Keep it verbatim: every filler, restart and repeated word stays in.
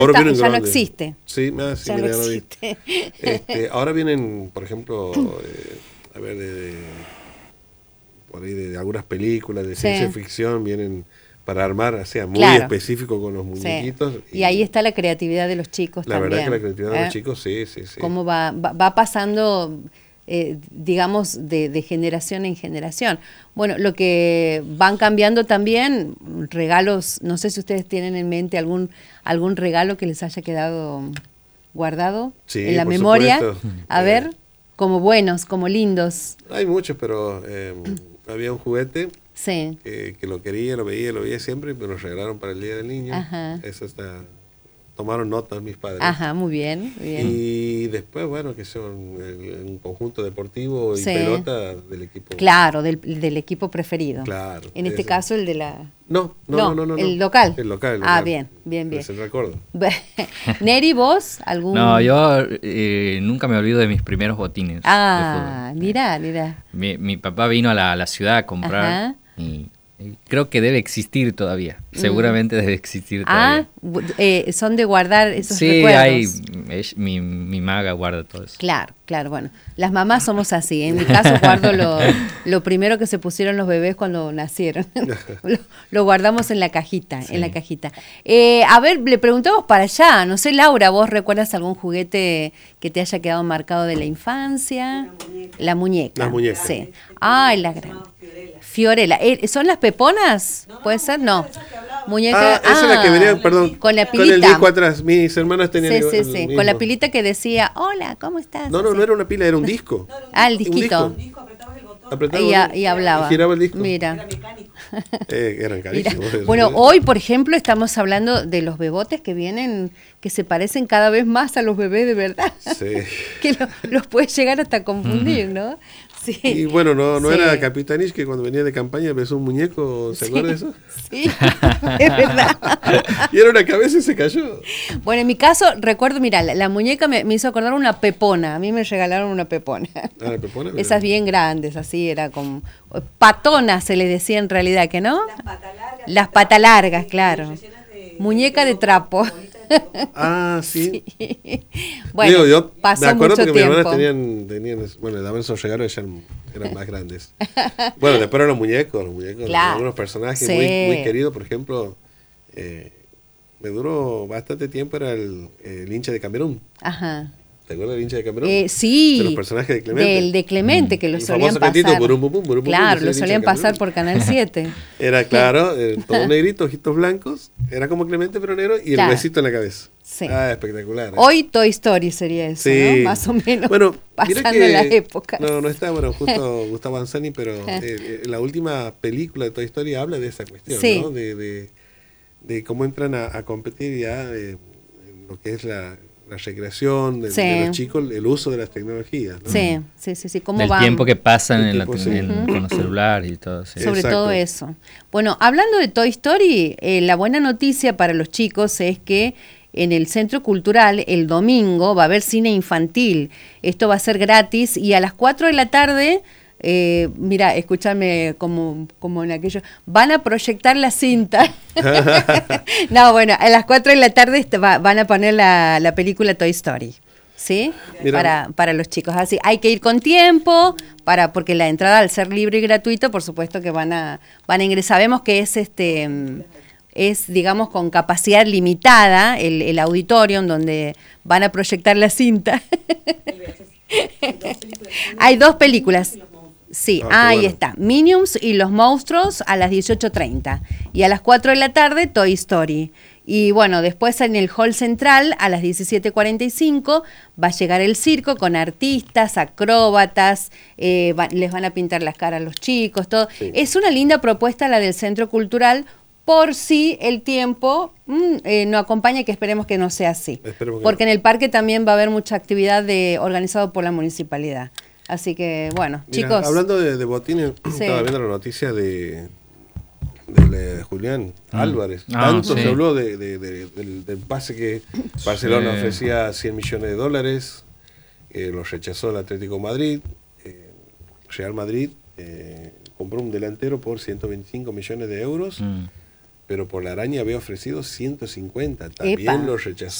Ahora Está, vienen ya no grandes. existe. Sí, ah, sí, Ya no mira, lo vi. existe. Este, ahora vienen, por ejemplo, eh, a ver, de, de- por ahí de, de algunas películas de Sí. ciencia ficción, vienen para armar, o sea, muy Claro. específico con los Sí. muñequitos. Y ahí está la creatividad de los chicos La también. verdad que la creatividad de ¿eh? los chicos, sí, sí, sí. Cómo va, va, va pasando, eh, digamos, de, de generación en generación. Bueno, lo que van cambiando también, regalos, no sé si ustedes tienen en mente algún, algún regalo que les haya quedado guardado Sí, en la por memoria. supuesto. A Eh, ver, como buenos, como lindos. Hay muchos, pero eh, había un juguete Sí. que, que lo quería, lo veía, lo veía siempre, pero lo regalaron para el Día del Niño. Ajá. Eso está, tomaron notas mis padres. Ajá, muy bien, muy bien. Y después, bueno, que son el- un conjunto deportivo y Sí. pelota del equipo. Claro, del, del equipo preferido. Claro. En este ese. caso, el de la... No, no, No, no, no, no, no. el local. El local, el Ah, local. bien, bien, bien. El Central Córdoba. Neri, ¿vos? ¿Algún...? No, yo eh, nunca me olvido de mis primeros botines Ah, de fútbol. mirá, mirá. Mi, mi papá vino a la, a la ciudad a comprar Ajá. y, y creo que debe existir todavía. Seguramente debe existir Ah, todavía. bu- eh, son de guardar esos Sí, recuerdos. hay, es- mi, mi maga guarda todo eso. Claro, claro, bueno, las mamás somos así. En mi caso guardo lo, lo primero que se pusieron los bebés cuando nacieron. lo, lo guardamos en la cajita, Sí. en la cajita. Eh, a ver, le preguntamos para allá. No sé, Laura, ¿vos recuerdas algún juguete que te haya quedado marcado de la infancia? La muñeca. Las muñecas. Sí. Ay, la gran. Fiorella. Eh, ¿Son las peponas? ¿Puede ser? No. Muñeca. Ah, esa es la que venía, perdón, Con la con el pilita. disco atrás. Mis hermanas tenían Sí, el- sí, el sí. mismo. Con la pilita que decía, hola, ¿cómo estás? No, no, Así. no era una pila, era un disco. Ah, el Un disquito. disco. Apretaba Y, el a- botón y hablaba. Y giraba el disco. Mira. Eh, eran Mira. carísimos. esos, Bueno, ¿eh? hoy, por ejemplo, estamos hablando de los bebotes que vienen, que se parecen cada vez más a los bebés de verdad. Sí. que lo- los puedes llegar hasta a confundir, ¿no? Sí. Y bueno, no, no Sí. era Capitanich que cuando venía de campaña besó un muñeco, ¿se Sí. acuerda de eso? Sí, es verdad. Y era una cabeza y se cayó. Bueno, en mi caso, recuerdo, mira, la, la muñeca me, me hizo acordar una pepona. A mí me regalaron una pepona. Ah, la pepona, mira. Esas bien grandes, así, era como... Patonas se les decía en realidad, ¿que no? Las patas largas. Las patas largas, claro. rellenas de- Muñeca de trapo. Ah, sí. Bueno, Digo, yo pasó me acuerdo mucho porque mis tiempo. hermanas tenían, tenían, bueno, le daban esos regalos, eran, eran más grandes. Bueno, después eran los muñecos, los muñecos, Claro. algunos personajes Sí. muy, muy queridos, por ejemplo, eh, me duró bastante tiempo, era el, el hincha de Camerún. Ajá. ¿Te acuerdas del hincha de Camerún? Eh, sí. De los personajes de Clemente. Del de Clemente, que lo El solían famoso cantito, pasar. burum, bum, bum, burum, bum, Claro, ese lo hincha solían de pasar Camerún. por Canal siete. Era claro, eh, todo negrito, ojitos blancos, era como Clemente pero negro y Claro. el besito en la cabeza. Sí. Ah, espectacular. ¿eh? Hoy Toy Story sería eso, Sí. ¿no? Más o menos. Bueno, mira pasando que- la época. No, no está, bueno, justo Gustavo Anzani, pero eh, eh, la última película de Toy Story habla de esa cuestión, Sí. ¿no? De, de, de cómo entran a, a competir ya eh, en lo que es la, la recreación de, Sí. de los chicos, el uso de las tecnologías, ¿no? Sí, sí, sí, sí. ¿Cómo Del van? tiempo que pasan El en la- tiempo, sí. en- con los celulares y todo. Sí. Sobre Exacto. todo eso. Bueno, hablando de Toy Story, eh, la buena noticia para los chicos es que en el Centro Cultural el domingo va a haber cine infantil. Esto va a ser gratis y a las cuatro de la tarde, eh, mira, escúchame como, como en aquello, van a proyectar la cinta. No, bueno, a las cuatro de la tarde este, va- van a poner la, la película Toy Story. ¿Sí? Mira. Para, para los chicos. Así, hay que ir con tiempo, para, porque la entrada al ser libre y gratuito, por supuesto que van a, van a ingresar. Sabemos que es este mm, es, digamos, con capacidad limitada el, el auditorium donde van a proyectar la cinta. Hay dos películas. Sí, Ah, qué ahí bueno. está. Minions y los monstruos a las dieciocho treinta. Y a las cuatro de la tarde, Toy Story. Y bueno, después en el hall central, a las diecisiete cuarenta y cinco, va a llegar el circo con artistas, acróbatas, eh, va- les van a pintar las caras a los chicos, todo. Sí. Es una linda propuesta la del Centro Cultural, por si el tiempo mm, eh, no acompaña, que esperemos que no sea así. Esperemos que Porque no. en el parque también va a haber mucha actividad de, organizado por la municipalidad. Así que, bueno, Mira, chicos. hablando de, de botines, Sí. estaba viendo la noticia de, de, la- Julián Mm. Álvarez. Ah, Tanto sí. se habló de, de- de- del, del pase que Barcelona Sí. ofrecía cien millones de dólares, eh, lo rechazó el Atlético de Madrid, eh, Real Madrid eh, compró un delantero por ciento veinticinco millones de euros, Mm. pero por la araña había ofrecido ciento cincuenta, también Epa. lo rechazó.